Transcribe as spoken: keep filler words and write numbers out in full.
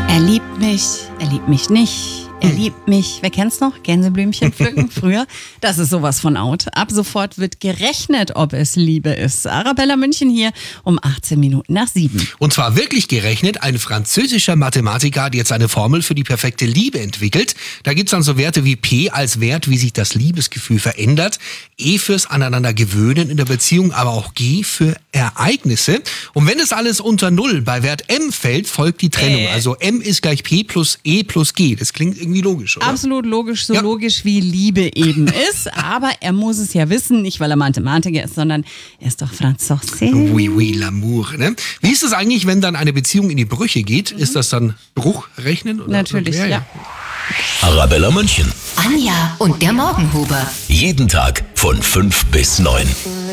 Er liebt mich, er liebt mich nicht. Er liebt mich. Wer kennt's noch? Gänseblümchen pflücken früher. Das ist sowas von out. Ab sofort wird gerechnet, ob es Liebe ist. Arabella München hier um achtzehn Minuten nach sieben. Und zwar wirklich gerechnet. Ein französischer Mathematiker hat jetzt eine Formel für die perfekte Liebe entwickelt. Da gibt's dann so Werte wie P als Wert, wie sich das Liebesgefühl verändert. E fürs aneinander gewöhnen in der Beziehung, aber auch G für Ereignisse. Und wenn es alles unter Null bei Wert M fällt, folgt die Trennung. Äh. Also M ist gleich P plus E plus G. Das klingt irgendwie logisch, oder? Absolut logisch, so Ja. logisch wie Liebe eben ist. Aber er muss es ja wissen, nicht weil er Mathematiker ist, sondern er ist doch Franzose. Oui, oui, l'amour. Ne? Wie ist es eigentlich, wenn dann eine Beziehung in die Brüche geht? Ist das dann Bruchrechnen? Oder? Natürlich, ja. ja. Arabella München. Anja und der Morgenhuber. Jeden Tag von fünf bis neun.